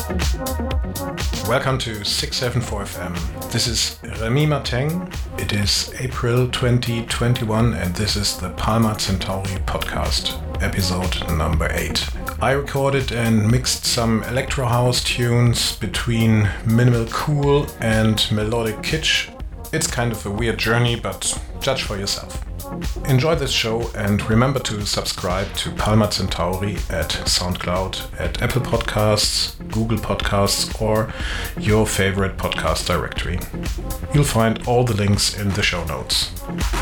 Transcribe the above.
Welcome to 674 FM. This is Remy Martin. It is April 2021 and this is the Palma Centauri podcast, episode number 8. I recorded and mixed some electro house tunes between minimal cool and melodic kitsch. It's kind of a weird journey, but judge for yourself. Enjoy this show and remember to subscribe to Palma Centauri at SoundCloud, at Apple Podcasts, Google Podcasts, or your favorite podcast directory. You'll find all the links in the show notes.